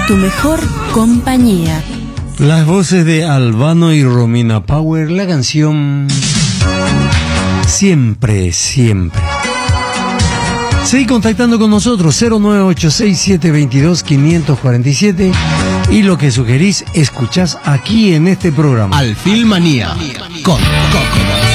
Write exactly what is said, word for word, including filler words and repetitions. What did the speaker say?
Tu mejor compañía. Las voces de Albano y Romina Power, la canción Siempre, Siempre. Seguí contactando con nosotros, cero nueve ocho seis siete dos dos cinco cuatro siete, y lo que sugerís escuchás aquí en este programa. Alfil Manía con Coco.